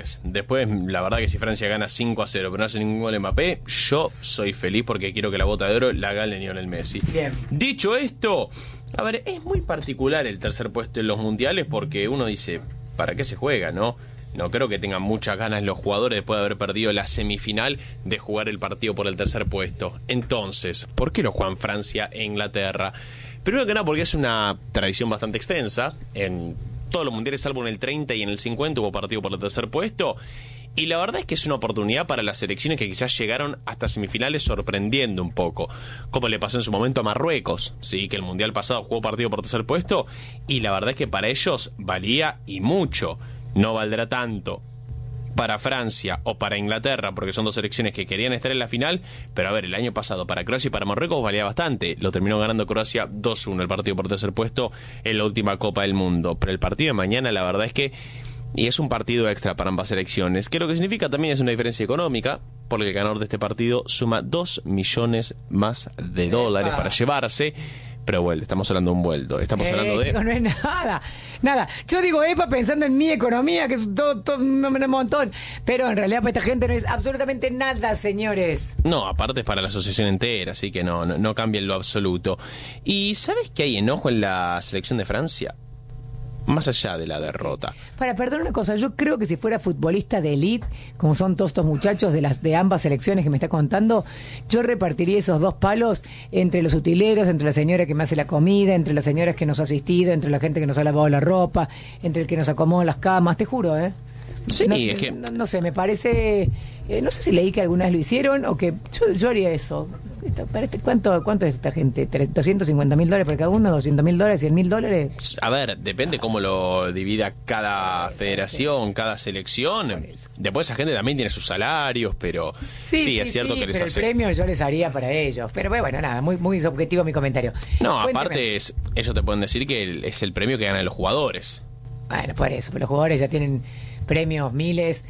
selecciones. Después, la verdad que si Francia gana 5-0 pero no hace ningún gol Mbappé, yo soy feliz porque quiero que la bota de oro la gane Lionel Messi. Bien. Dicho esto, a ver, es muy particular el tercer puesto en los mundiales porque uno dice, ¿para qué se juega, no? No creo que tengan muchas ganas los jugadores después de haber perdido la semifinal de jugar el partido por el tercer puesto. Entonces, ¿por qué lo juegan Francia e Inglaterra? Primero que nada porque es una tradición bastante extensa. En todos los mundiales, salvo en el 30 y en el 50, hubo partido por el tercer puesto. Y la verdad es que es una oportunidad para las selecciones que quizás llegaron hasta semifinales sorprendiendo un poco, como le pasó en su momento a Marruecos, sí, que el mundial pasado jugó partido por tercer puesto, y la verdad es que para ellos valía y mucho. No valdrá tanto para Francia o para Inglaterra, porque son dos selecciones que querían estar en la final, pero a ver, el año pasado para Croacia y para Marruecos valía bastante. Lo terminó ganando Croacia 2-1 el partido por tercer puesto en la última Copa del Mundo. Pero el partido de mañana, la verdad es que y es un partido extra para ambas selecciones, que lo que significa también es una diferencia económica, porque el ganador de este partido suma 2 millones más de dólares para llevarse. Pero bueno, estamos hablando de un vuelto. Estamos hablando de... No es nada. Yo digo EPA pensando en mi economía, que es todo un montón. Pero en realidad para esta gente no es absolutamente nada, señores. No, aparte es para la asociación entera, así que no cambia en lo absoluto. ¿Y sabes que hay enojo en la selección de Francia? Más allá de la derrota. Perdón una cosa, yo creo que si fuera futbolista de élite, como son todos estos muchachos de ambas selecciones que me está contando, yo repartiría esos 2 palos entre los utileros, entre la señora que me hace la comida, entre las señoras que nos ha asistido, entre la gente que nos ha lavado la ropa, entre el que nos acomodó las camas, te juro, ¿eh? Sí, es que... No sé, me parece... no sé si leí que alguna vez lo hicieron o que yo haría eso. ¿Cuánto es esta gente? ¿$250,000 por cada uno? ¿$200,000? ¿$100,000? A ver, depende cómo lo divida cada federación, cada selección. Después esa gente también tiene sus salarios, pero sí es cierto que les hace... el premio yo les haría para ellos. Pero bueno, nada, muy subjetivo mi comentario. No, aparte ellos te pueden decir que es el premio que ganan los jugadores. Bueno, por eso, pero los jugadores ya tienen premios, miles...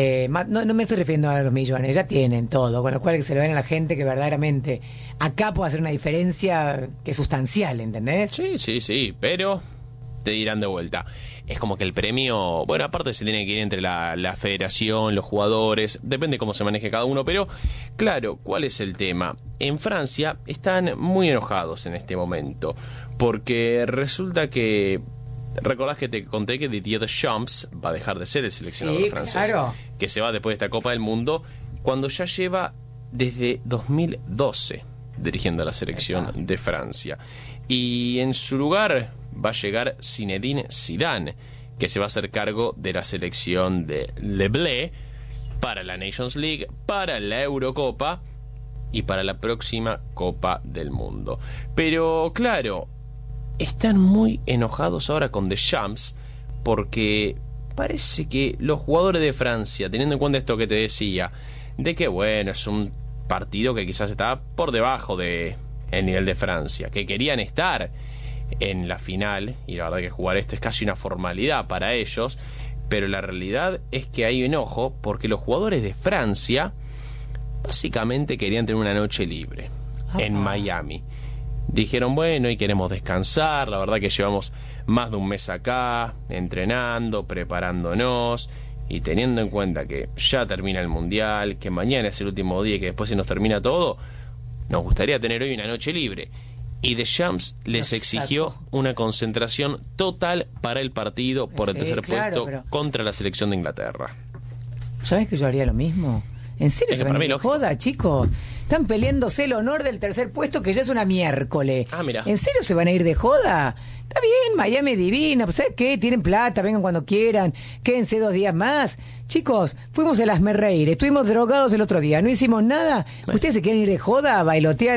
no me estoy refiriendo a los millones, ya tienen todo, con lo cual que se lo ven a la gente que verdaderamente acá puede hacer una diferencia que es sustancial, ¿entendés? Sí, pero te dirán de vuelta, es como que el premio, bueno, aparte se tiene que ir entre la federación, los jugadores, depende cómo se maneje cada uno, pero claro, ¿cuál es el tema? En Francia están muy enojados en este momento, porque resulta que recordás que te conté que Didier Deschamps va a dejar de ser el seleccionador francés, claro, que se va después de esta Copa del Mundo, cuando ya lleva desde 2012 dirigiendo a la selección de Francia, y en su lugar va a llegar Zinedine Zidane, que se va a hacer cargo de la selección de Le Bleu para la Nations League, para la Eurocopa y para la próxima Copa del Mundo. Pero claro, están muy enojados ahora con Deschamps porque parece que los jugadores de Francia, teniendo en cuenta esto que te decía, de que bueno, es un partido que quizás está por debajo de el nivel de Francia, que querían estar en la final, y la verdad que jugar esto es casi una formalidad para ellos, pero la realidad es que hay enojo porque los jugadores de Francia básicamente querían tener una noche libre en Miami. Dijeron, bueno, y queremos descansar, la verdad que llevamos más de un mes acá, entrenando, preparándonos, y teniendo en cuenta que ya termina el Mundial, que mañana es el último día y que después se nos termina todo, nos gustaría tener hoy una noche libre. Y Deschamps les exigió una concentración total para el partido por el tercer puesto contra la selección de Inglaterra. ¿Sabes que yo haría lo mismo? ¿En serio se van a ir de joda, chicos? Están peleándose el honor del tercer puesto, que ya es una miércoles. Mira. ¿En serio se van a ir de joda? Está bien, Miami divino, ¿sabes qué? Tienen plata, vengan cuando quieran, quédense 2 días más. Chicos, fuimos a las Merreír, estuvimos drogados el otro día, no hicimos nada. Bueno. ¿Ustedes se quieren ir de joda a bailotear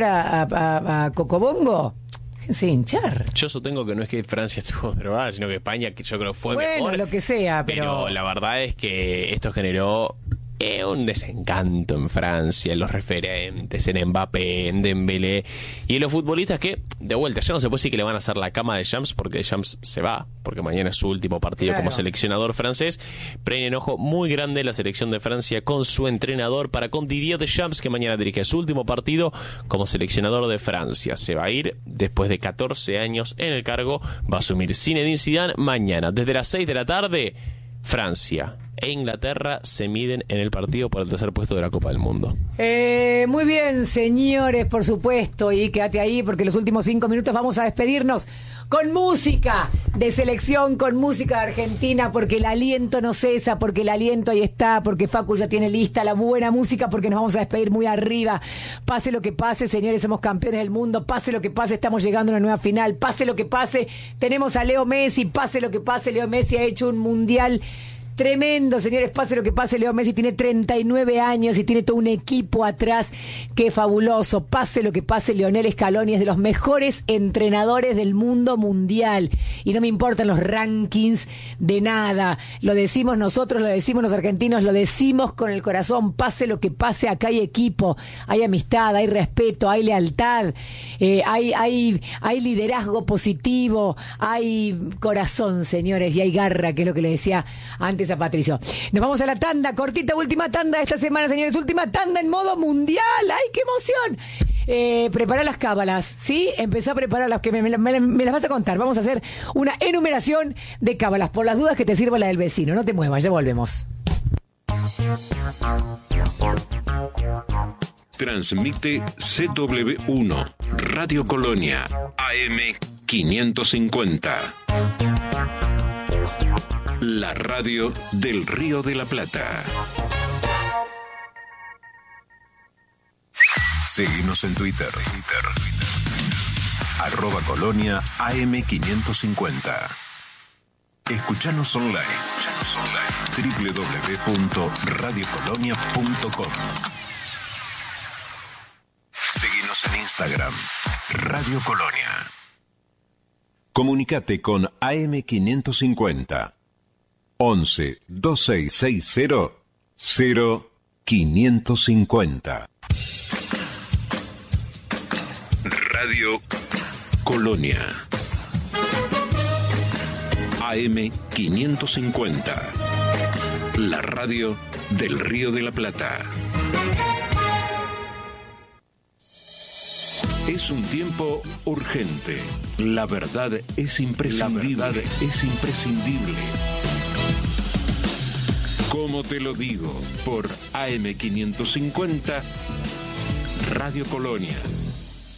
a Cocobongo? Déjense hinchar. Yo sostengo que no es que Francia estuvo drogada, sino que España, que yo creo fue mejor. Bueno, lo que sea, pero la verdad es que esto generó un desencanto en Francia, en los referentes, en Mbappé, en Dembélé y en los futbolistas que, de vuelta, ya no se puede decir que le van a hacer la cama de Deschamps porque Deschamps se va, porque mañana es su último partido como seleccionador francés, pero hay un enojo muy grande en la selección de Francia con su entrenador con Didier Deschamps, que mañana dirige su último partido como seleccionador de Francia. Se va a ir después de 14 años en el cargo, va a asumir Zinedine Zidane mañana desde las 6 de la tarde, Francia e Inglaterra se miden en el partido por el tercer puesto de la Copa del Mundo. Muy bien, señores, por supuesto, y quédate ahí porque los últimos 5 minutos vamos a despedirnos con música de selección, con música de Argentina, porque el aliento no cesa, porque el aliento ahí está, porque Facu ya tiene lista la buena música, porque nos vamos a despedir muy arriba. Pase lo que pase, señores, somos campeones del mundo, pase lo que pase, estamos llegando a una nueva final, pase lo que pase, tenemos a Leo Messi, pase lo que pase, Leo Messi ha hecho un mundial tremendo, señores, pase lo que pase, Leo Messi tiene 39 años y tiene todo un equipo atrás que es fabuloso. Pase lo que pase, Lionel Scaloni es de los mejores entrenadores del mundo mundial y no me importan los rankings de nada, lo decimos nosotros, lo decimos los argentinos, lo decimos con el corazón. Pase lo que pase, acá hay equipo, hay amistad, hay respeto, hay lealtad, hay liderazgo positivo, hay corazón, señores, y hay garra, que es lo que le decía antes a Patricio. Nos vamos a la tanda, cortita, última tanda de esta semana, señores, última tanda en modo mundial. ¡Ay, qué emoción! Prepara las cábalas, ¿sí? Empezá a prepararlas, que me las vas a contar. Vamos a hacer una enumeración de cábalas, por las dudas que te sirva la del vecino. No te muevas, ya volvemos. Transmite CW1, Radio Colonia, AM 550. La radio del Río de la Plata. Seguinos en Twitter. @Colonia AM550. Escuchanos online. www.radiocolonia.com. Seguinos en Instagram. Radio Colonia. Comunicate con AM550. 11 2660 0550. Radio Colonia. AM550. La radio del Río de la Plata. Es un tiempo urgente. La verdad es imprescindible. Como te lo digo, por AM550, Radio Colonia.